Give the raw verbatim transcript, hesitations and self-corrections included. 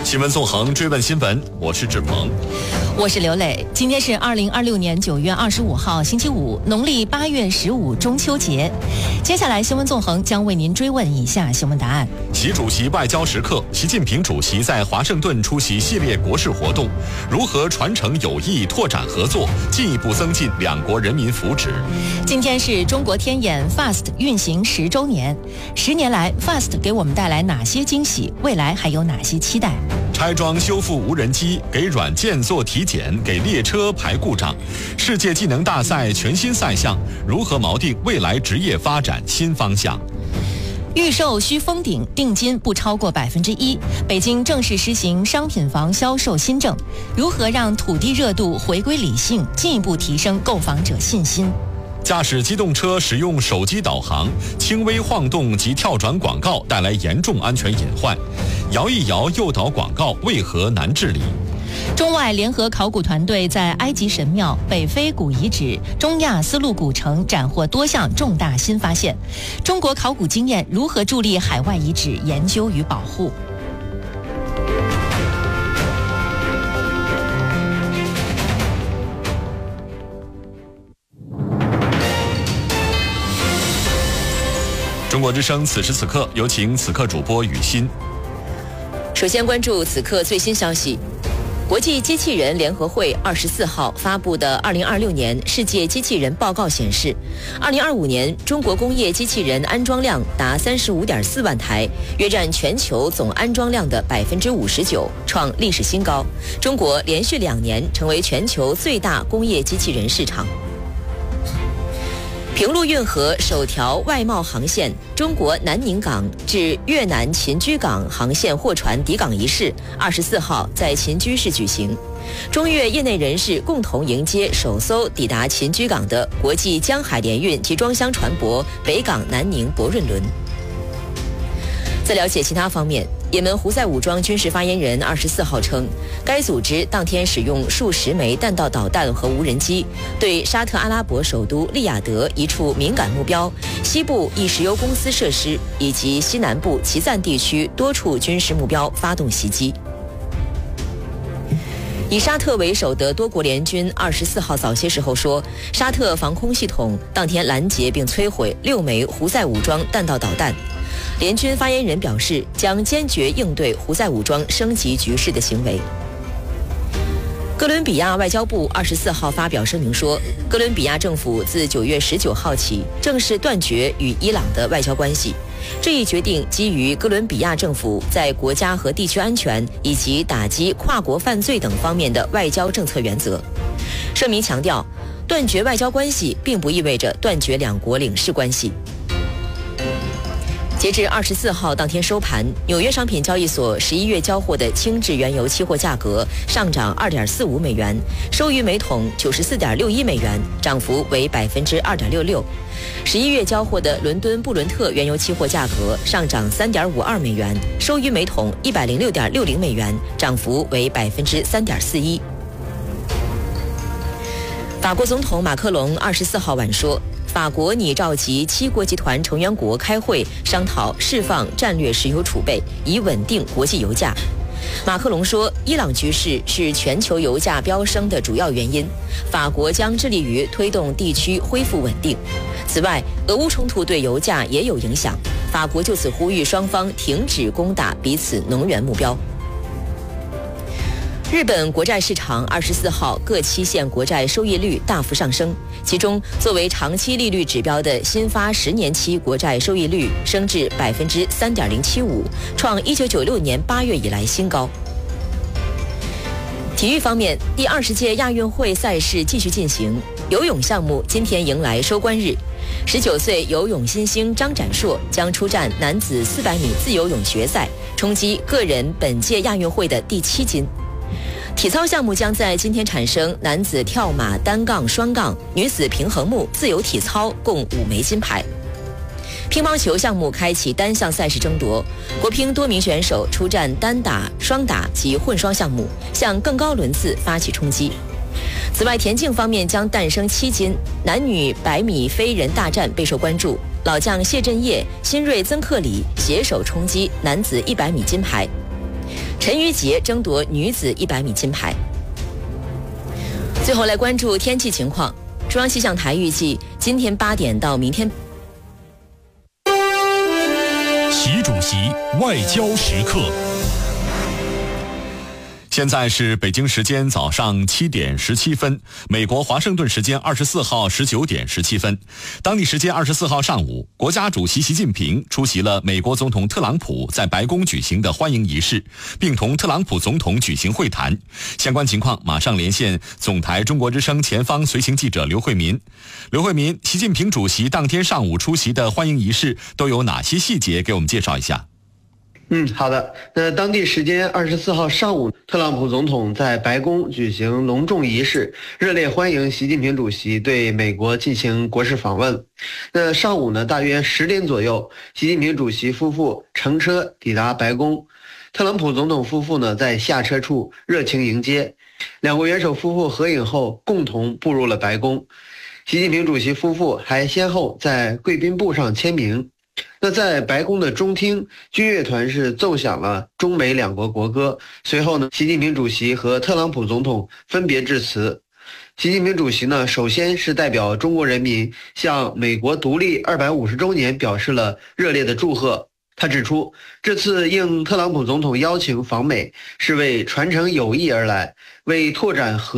新闻纵横，追问新闻，我是志鹏， 我是刘磊。今天是二零二六年九月二十五号，星期五，农历八月十五，中秋节。接下来新闻纵横将为您追问以下新闻答案： 习主席外交时刻，习近平主席在华盛顿出席系列国事活动，如何传承友谊、拓展合作，进一步增进两国人民福祉？ 今天是中国天眼 Fast 运行十周年，十年来 Fast 给我们带来哪些惊喜？未来还有哪些期待？ 拆装修复无人机，给软件做体检，给列车排故障。世界技能大赛全新赛项，如何锚定未来职业发展新方向？ 预售需封顶，定金不超过百分之一。北京正式实行商品房销售新政，如何让土地热度回归理性，进一步提升购房者信心？ 驾驶机动车使用手机导航，轻微晃动及跳转广告带来严重安全隐患。摇一摇诱导广告为何难治理？ 中外联合考古团队在埃及神庙、北非古遗址、中亚丝路古城斩获多项重大新发现。中国考古经验如何助力海外遗址研究与保护？ 中国之声此时此刻，有请此刻主播雨欣。 首先关注此刻最新消息。国际机器人联合会二十四号发布的二零二六年世界机器人报告显示，二零二五年中国工业机器人安装量达三十五点四万台，约占全球总安装量的百分之五十九，创历史新高。中国连续两年成为全球最大工业机器人市场。平陆运河首条外贸航线中国南宁港至越南秦居港航线货船抵港仪式二十四号在秦居市举行，中越业内人士共同迎接首艘抵达秦居港的国际江海联运集装箱船舶北港南宁博润轮。在了解其他方面，也门胡塞武装军事发言人二十四号称，该组织当天使用数十枚弹道导弹和无人机，对沙特阿拉伯首都利雅得一处敏感目标、西部一石油公司设施以及西南部齐赞地区多处军事目标发动袭击。以沙特为首的多国联军二十四号早些时候说，沙特防空系统当天拦截并摧毁六枚胡塞武装弹道导弹。联军发言人表示，将坚决应对胡塞武装升级局势的行为。哥伦比亚外交部二十四号发表声明说，哥伦比亚政府自九月十九号起正式断绝与伊朗的外交关系。这一决定基于哥伦比亚政府在国家和地区安全以及打击跨国犯罪等方面的外交政策原则。声明强调，断绝外交关系并不意味着断绝两国领事关系。截至二十四号当天收盘，纽约商品交易所十一月交货的轻质原油期货价格上涨二点四五美元，收于每桶九十四点六一美元，涨幅为百分之二点六六。十一月交货的伦敦布伦特原油期货价格上涨三点五二美元，收于每桶一百零六点六零美元，涨幅为百分之三点四一。法国总统马克龙二十四号晚说，法国拟召集七国集团成员国开会，商讨释放战略石油储备，以稳定国际油价。马克龙说，伊朗局势是全球油价飙升的主要原因，法国将致力于推动地区恢复稳定。此外，俄乌冲突对油价也有影响，法国就此呼吁双方停止攻打彼此能源目标。日本国债市场二十四号各期限国债收益率大幅上升，其中作为长期利率指标的新发十年期国债收益率升至百分之三点零七五，创一九九六年八月以来新高。体育方面，第二十届亚运会赛事继续进行，游泳项目今天迎来收官日。十九岁游泳新星张展硕将出战男子四百米自由泳决赛，冲击个人本届亚运会的第七金。体操项目将在今天产生男子跳马、单杠、双杠、女子平衡木、自由体操共五枚金牌。乒乓球项目开启单项赛事争夺，国乒多名选手出战单打、双打及混双项目，向更高轮次发起冲击。此外，田径方面将诞生七金，男女百米飞人大战备受关注，老将谢震业、新锐曾克里携手冲击男子一百米金牌。 陈芋洁争夺女子一百米金牌。最后来关注天气情况，中央气象台预计今天八点到明天。 习主席外交时刻。 现在是北京时间早上七点十七分，美国华盛顿时间二十四号十九点十七分，当地时间二十四号上午，国家主席习近平出席了美国总统特朗普在白宫举行的欢迎仪式，并同特朗普总统举行会谈。相关情况马上连线总台中国之声前方随行记者刘慧民。刘慧民，习近平主席当天上午出席的欢迎仪式都有哪些细节？给我们介绍一下。 嗯，好的。那当地时间二十四号上午，特朗普总统在白宫举行隆重仪式，热烈欢迎习近平主席对美国进行国事访问。那上午呢，大约十点左右，习近平主席夫妇乘车抵达白宫，特朗普总统夫妇呢在下车处热情迎接，两国元首夫妇合影后共同步入了白宫。习近平主席夫妇还先后在贵宾簿上签名。那在白宫的中厅，军乐团是奏响了中美两国国歌。随后呢，习近平主席和特朗普总统分别致辞。习近平主席呢，首先是代表中国人民向美国独立二百五十周年表示了热烈的祝贺。他指出，这次应特朗普总统邀请访美，是为传承友谊而来，为拓展合